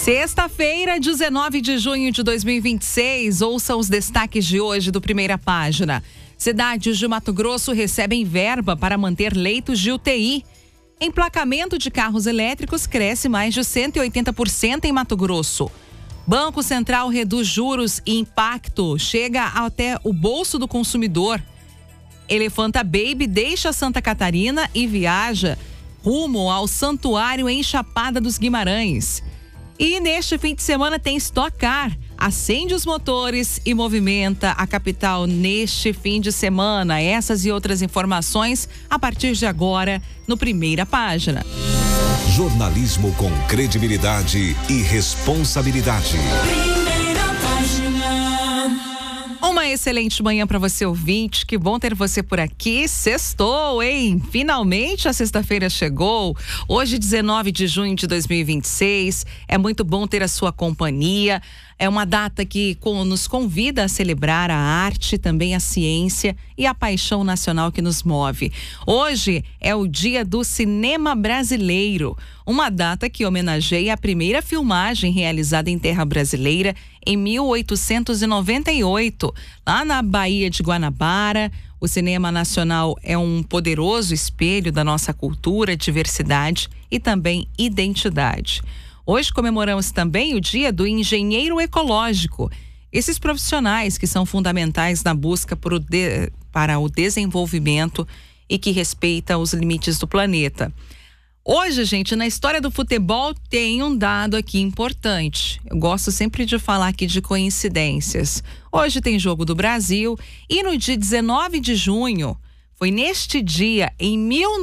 Sexta-feira, 19 de junho de 2026. Ouça os destaques de hoje do Primeira Página. Cidades de Mato Grosso recebem verba para manter leitos de UTI. Emplacamento de carros elétricos cresce mais de 180% em Mato Grosso. Banco Central reduz juros e impacto chega até o bolso do consumidor. Elefanta Baby deixa Santa Catarina e viaja rumo ao santuário em Chapada dos Guimarães. E neste fim de semana tem Stock Car. Acende os motores e movimenta a capital neste fim de semana. Essas e outras informações a partir de agora no Primeira Página. Jornalismo com credibilidade e responsabilidade. Primeira Página. Uma excelente manhã para você, ouvinte. Que bom ter você por aqui. Sextou, hein? Finalmente a sexta-feira chegou. Hoje, 19 de junho de 2026. É muito bom ter a sua companhia. É uma data que nos convida a celebrar a arte, também a ciência e a paixão nacional que nos move. Hoje é o Dia do Cinema Brasileiro, uma data que homenageia a primeira filmagem realizada em terra brasileira em 1898, lá na Baía de Guanabara. O cinema nacional é um poderoso espelho da nossa cultura, diversidade e também identidade. Hoje comemoramos também o Dia do Engenheiro Ecológico. Esses profissionais que são fundamentais na busca para o desenvolvimento e que respeita os limites do planeta. Hoje, gente, na história do futebol tem um dado aqui importante. Eu gosto sempre de falar aqui de coincidências. Hoje tem jogo do Brasil e no dia 19 de junho, foi neste dia, em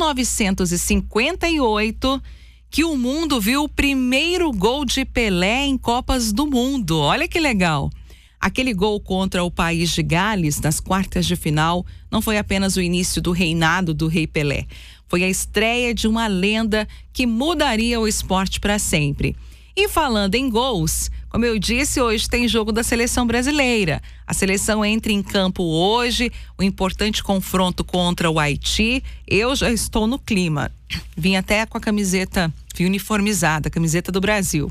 1958, que o mundo viu o primeiro gol de Pelé em Copas do Mundo. Olha que legal. Aquele gol contra o país de Gales, nas quartas de final, não foi apenas o início do reinado do Rei Pelé. Foi a estreia de uma lenda que mudaria o esporte para sempre. E falando em gols, como eu disse, hoje tem jogo da seleção brasileira. A seleção entra em campo hoje, o importante confronto contra o Haiti. Eu já estou no clima. Vim até com a camiseta uniformizada, a camiseta do Brasil.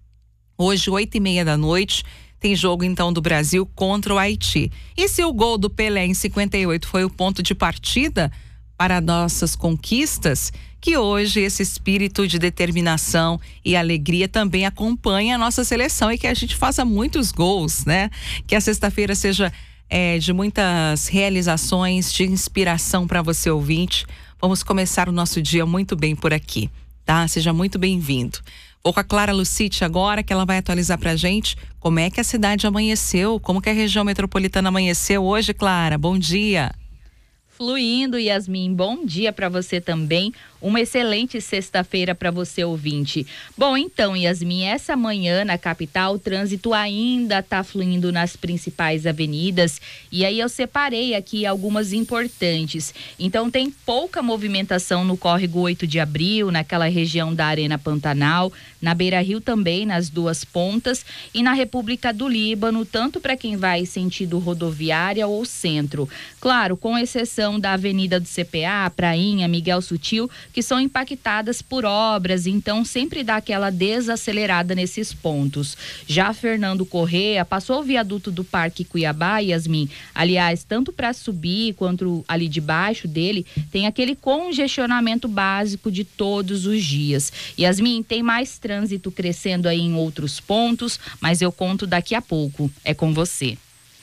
Hoje, 8h30 da noite, tem jogo então do Brasil contra o Haiti. E se o gol do Pelé em 58 foi o ponto de partida para nossas conquistas, que hoje esse espírito de determinação e alegria também acompanha a nossa seleção e que a gente faça muitos gols, né? Que a sexta-feira seja de muitas realizações, de inspiração para você, ouvinte. Vamos começar o nosso dia muito bem por aqui, tá? Seja muito bem-vindo. Vou com a Clara Lucite agora, que ela vai atualizar pra gente como é que a cidade amanheceu, como que a região metropolitana amanheceu hoje, Clara. Bom dia. Fluindo, Yasmin, bom dia para você também. Uma excelente sexta-feira para você, ouvinte. Bom, então, Yasmin, essa manhã na capital o trânsito ainda está fluindo nas principais avenidas e aí eu separei aqui algumas importantes. Então, tem pouca movimentação no córrego 8 de abril, naquela região da Arena Pantanal, na Beira-Rio também, nas duas pontas e na República do Líbano, tanto para quem vai sentido rodoviária ou centro. Claro, com exceção da Avenida do CPA, Prainha, Miguel Sutil, que são impactadas por obras, então sempre dá aquela desacelerada nesses pontos. Já Fernando Corrêa passou o viaduto do Parque Cuiabá, Yasmin. Aliás, tanto para subir quanto ali debaixo dele, tem aquele congestionamento básico de todos os dias. Yasmin, tem mais trânsito crescendo aí em outros pontos, mas eu conto daqui a pouco. É com você.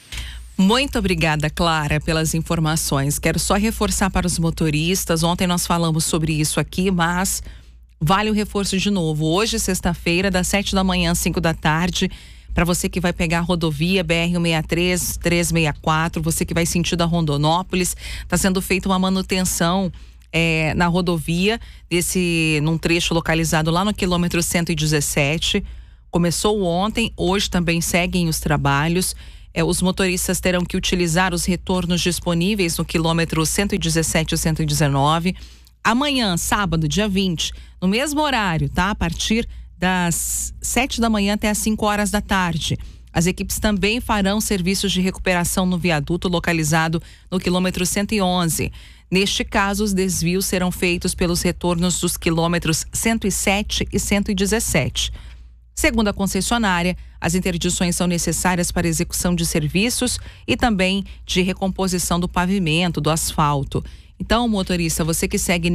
Muito obrigada, Clara, pelas informações. Quero só reforçar para os motoristas. Ontem nós falamos sobre isso aqui, mas vale o reforço de novo. Hoje, sexta-feira, das 7 da manhã às 5 da tarde, para você que vai pegar a rodovia BR-163, 364, você que vai sentido a Rondonópolis, está sendo feita uma manutenção na rodovia, num trecho localizado lá no quilômetro 117. Começou ontem, hoje também seguem os trabalhos. Os motoristas terão que utilizar os retornos disponíveis no quilômetro 117 e 119. Amanhã, sábado, dia 20, no mesmo horário, tá? A partir das 7 da manhã até as 5 horas da tarde. As equipes também farão serviços de recuperação no viaduto localizado no quilômetro 111. Neste caso, os desvios serão feitos pelos retornos dos quilômetros 107 e 117. Segundo a concessionária, as interdições são necessárias para execução de serviços e também de recomposição do pavimento, do asfalto. Então, motorista, você que segue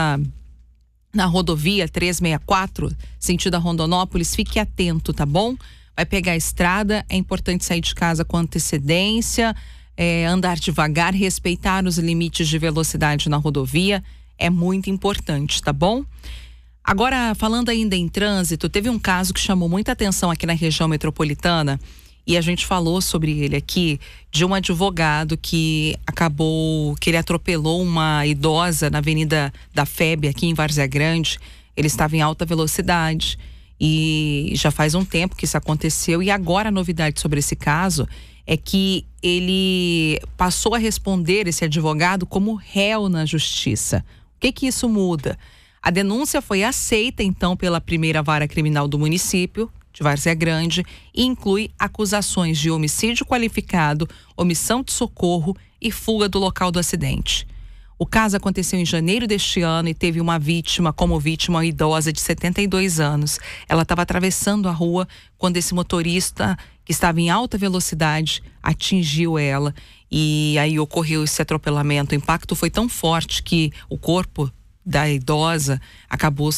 na rodovia 364, sentido a Rondonópolis, fique atento, tá bom? Vai pegar a estrada, é importante sair de casa com antecedência, andar devagar, respeitar os limites de velocidade na rodovia, é muito importante, tá bom? Agora, falando ainda em trânsito, teve um caso que chamou muita atenção aqui na região metropolitana e a gente falou sobre ele aqui, de um advogado que ele atropelou uma idosa na Avenida da FEB, aqui em Várzea Grande. Ele estava em alta velocidade e já faz um tempo que isso aconteceu, e agora a novidade sobre esse caso é que ele passou a responder, esse advogado, como réu na justiça. O que isso muda? A denúncia foi aceita, então, pela primeira vara criminal do município de Várzea Grande e inclui acusações de homicídio qualificado, omissão de socorro e fuga do local do acidente. O caso aconteceu em janeiro deste ano e teve uma vítima, uma idosa de 72 anos. Ela estava atravessando a rua quando esse motorista, que estava em alta velocidade, atingiu ela e aí ocorreu esse atropelamento. O impacto foi tão forte que o corpo da idosa acabou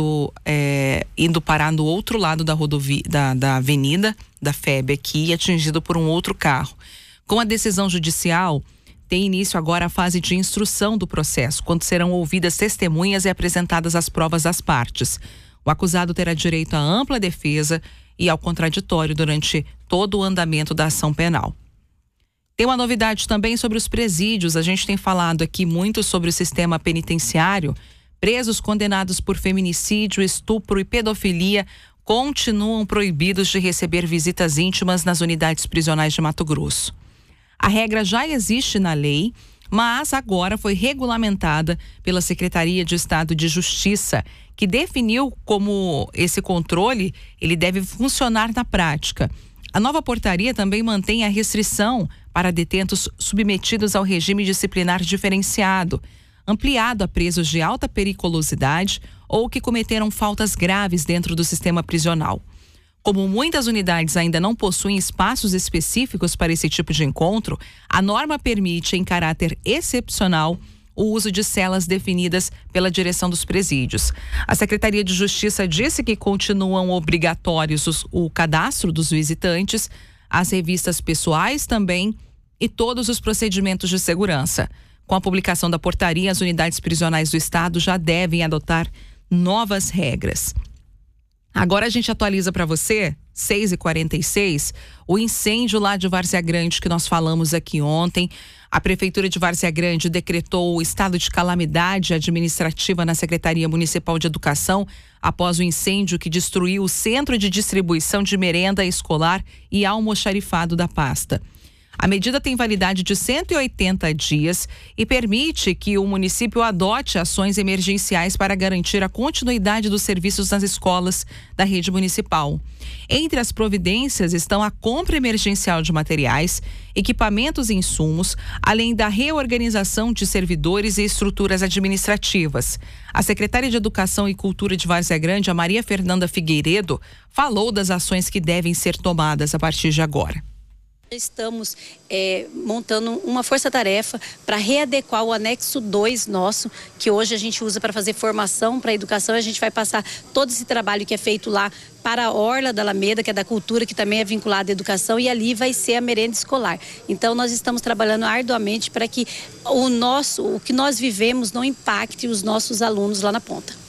indo parar no outro lado da rodovia, da avenida da FEB aqui, atingido por um outro carro. Com a decisão judicial, tem início agora a fase de instrução do processo, quando serão ouvidas testemunhas e apresentadas as provas das partes. O acusado terá direito à ampla defesa e ao contraditório durante todo o andamento da ação penal. Tem uma novidade também sobre os presídios. A gente tem falado aqui muito sobre o sistema penitenciário. Presos condenados por feminicídio, estupro e pedofilia continuam proibidos de receber visitas íntimas nas unidades prisionais de Mato Grosso. A regra já existe na lei, mas agora foi regulamentada pela Secretaria de Estado de Justiça, que definiu como esse controle ele deve funcionar na prática. A nova portaria também mantém a restrição para detentos submetidos ao regime disciplinar diferenciado, ampliado a presos de alta periculosidade ou que cometeram faltas graves dentro do sistema prisional. Como muitas unidades ainda não possuem espaços específicos para esse tipo de encontro, a norma permite, em caráter excepcional, o uso de celas definidas pela direção dos presídios. A Secretaria de Justiça disse que continuam obrigatórios o cadastro dos visitantes, as revistas pessoais também e todos os procedimentos de segurança. Com a publicação da portaria, as unidades prisionais do estado já devem adotar novas regras. Agora a gente atualiza para você, 6h46, o incêndio lá de Várzea Grande que nós falamos aqui ontem. A Prefeitura de Várzea Grande decretou o estado de calamidade administrativa na Secretaria Municipal de Educação após o incêndio que destruiu o centro de distribuição de merenda escolar e almoxarifado da pasta. A medida tem validade de 180 dias e permite que o município adote ações emergenciais para garantir a continuidade dos serviços nas escolas da rede municipal. Entre as providências estão a compra emergencial de materiais, equipamentos e insumos, além da reorganização de servidores e estruturas administrativas. A secretária de Educação e Cultura de Várzea Grande, a Maria Fernanda Figueiredo, falou das ações que devem ser tomadas a partir de agora. Estamos montando uma força-tarefa para readequar o anexo 2 nosso, que hoje a gente usa para fazer formação para a educação. A gente vai passar todo esse trabalho que é feito lá para a Orla da Alameda, que é da cultura, que também é vinculada à educação, e ali vai ser a merenda escolar. Então nós estamos trabalhando arduamente para que o que nós vivemos não impacte os nossos alunos lá na ponta.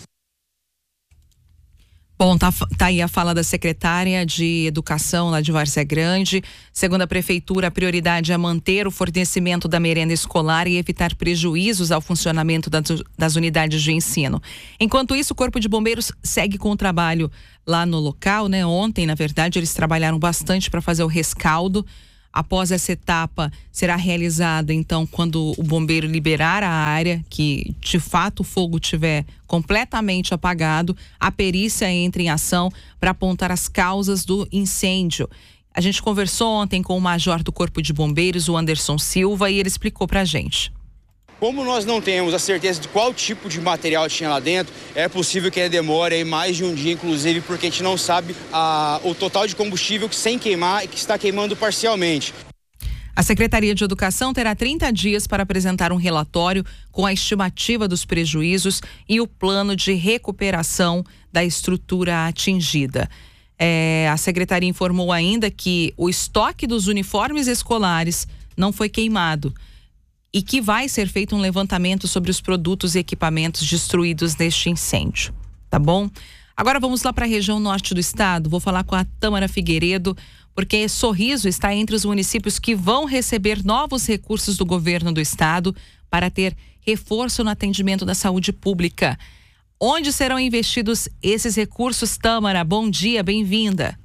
Bom, tá aí a fala da secretária de Educação lá de Várzea Grande. Segundo a Prefeitura, a prioridade é manter o fornecimento da merenda escolar e evitar prejuízos ao funcionamento das unidades de ensino. Enquanto isso, o Corpo de Bombeiros segue com o trabalho lá no local, né? Ontem, na verdade, eles trabalharam bastante para fazer o rescaldo. Após essa etapa, será realizada, então, quando o bombeiro liberar a área, que de fato o fogo estiver completamente apagado, a perícia entra em ação para apontar as causas do incêndio. A gente conversou ontem com o major do Corpo de Bombeiros, o Anderson Silva, e ele explicou para a gente. Como nós não temos a certeza de qual tipo de material tinha lá dentro, é possível que ele demore aí mais de um dia, inclusive, porque a gente não sabe o total de combustível que sem queimar e que está queimando parcialmente. A Secretaria de Educação terá 30 dias para apresentar um relatório com a estimativa dos prejuízos e o plano de recuperação da estrutura atingida. A Secretaria informou ainda que o estoque dos uniformes escolares não foi queimado e que vai ser feito um levantamento sobre os produtos e equipamentos destruídos neste incêndio, tá bom? Agora vamos lá para a região norte do estado, vou falar com a Tâmara Figueiredo, porque Sorriso está entre os municípios que vão receber novos recursos do governo do estado para ter reforço no atendimento da saúde pública. Onde serão investidos esses recursos, Tâmara? Bom dia, bem-vinda.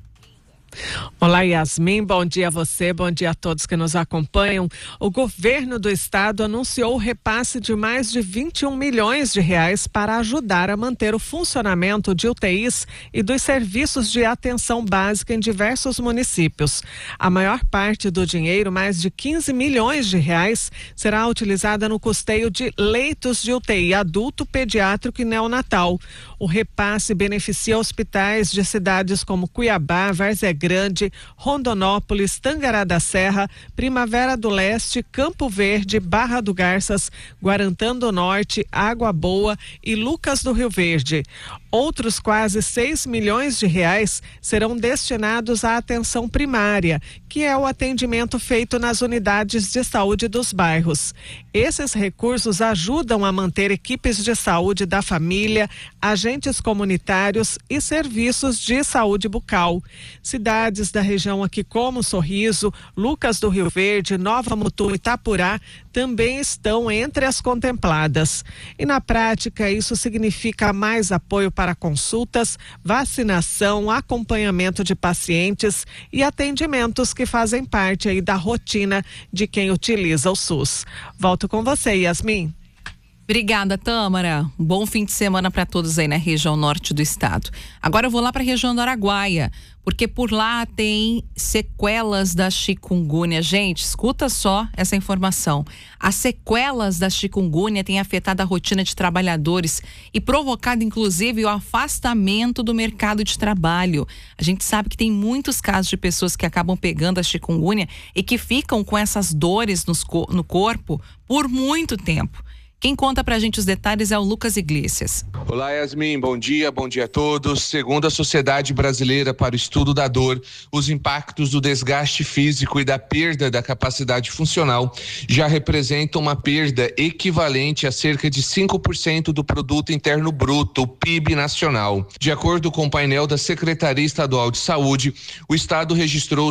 Olá, Yasmin, bom dia a você, bom dia a todos que nos acompanham. O governo do estado anunciou o repasse de mais de 21 milhões de reais para ajudar a manter o funcionamento de UTIs e dos serviços de atenção básica em diversos municípios. A maior parte do dinheiro, mais de 15 milhões de reais, será utilizada no custeio de leitos de UTI adulto, pediátrico e neonatal. O repasse beneficia hospitais de cidades como Cuiabá, Várzea Grande, Rondonópolis, Tangará da Serra, Primavera do Leste, Campo Verde, Barra do Garças, Guarantã do Norte, Água Boa e Lucas do Rio Verde. Outros quase 6 milhões de reais serão destinados à atenção primária, que é o atendimento feito nas unidades de saúde dos bairros. Esses recursos ajudam a manter equipes de saúde da família, agentes comunitários e serviços de saúde bucal. Cidades da região aqui como Sorriso, Lucas do Rio Verde, Nova Mutum e Itapurá também estão entre as contempladas. E na prática isso significa mais apoio para consultas, vacinação, acompanhamento de pacientes e atendimentos que fazem parte aí da rotina de quem utiliza o SUS. Volto com você, Yasmin. Obrigada, Tâmara. Um bom fim de semana para todos aí na região norte do estado. Agora eu vou lá para a região do Araguaia, porque por lá tem sequelas da chikungunya. Gente, escuta só essa informação. As sequelas da chikungunya têm afetado a rotina de trabalhadores e provocado, inclusive, o afastamento do mercado de trabalho. A gente sabe que tem muitos casos de pessoas que acabam pegando a chikungunya e que ficam com essas dores no corpo por muito tempo. Quem conta pra gente os detalhes é o Lucas Iglesias. Olá, Yasmin, bom dia a todos. Segundo a Sociedade Brasileira para o Estudo da Dor, os impactos do desgaste físico e da perda da capacidade funcional já representam uma perda equivalente a cerca de 5% do Produto Interno Bruto, o PIB nacional. De acordo com o painel da Secretaria Estadual de Saúde, o estado registrou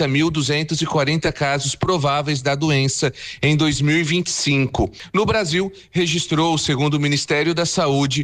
50.240 casos prováveis da doença em 2025. No Brasil, registrou, segundo o Ministério da Saúde,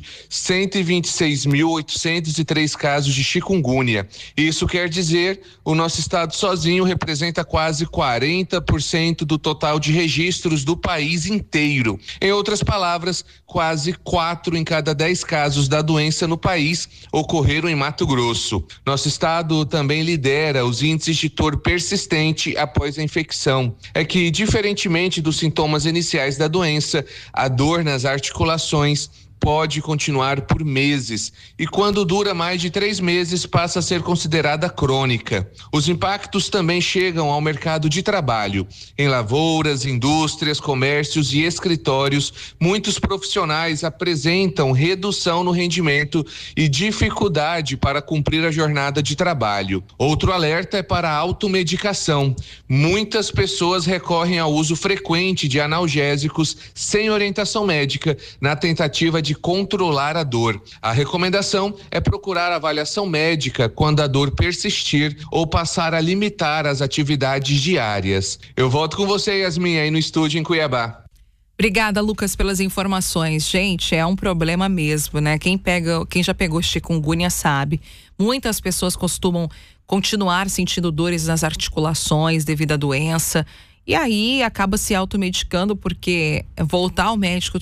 126.803 casos de chikungunya. Isso quer dizer, o nosso estado sozinho representa quase 40% do total de registros do país inteiro. Em outras palavras, quase 4 em cada 10 casos da doença no país ocorreram em Mato Grosso. Nosso estado também lidera os índices de dor persistente após a infecção. É que, diferentemente dos sintomas iniciais da doença, a dor nas articulações pode continuar por meses e quando dura mais de 3 meses passa a ser considerada crônica. Os impactos também chegam ao mercado de trabalho. Em lavouras, indústrias, comércios e escritórios, muitos profissionais apresentam redução no rendimento e dificuldade para cumprir a jornada de trabalho. Outro alerta é para a automedicação. Muitas pessoas recorrem ao uso frequente de analgésicos sem orientação médica na tentativa de controlar a dor. A recomendação é procurar avaliação médica quando a dor persistir ou passar a limitar as atividades diárias. Eu volto com você, Yasmin, aí no estúdio em Cuiabá. Obrigada, Lucas, pelas informações. Gente, é um problema mesmo, né? Quem já pegou chikungunya sabe. Muitas pessoas costumam continuar sentindo dores nas articulações devido à doença. E aí acaba se automedicando porque voltar ao médico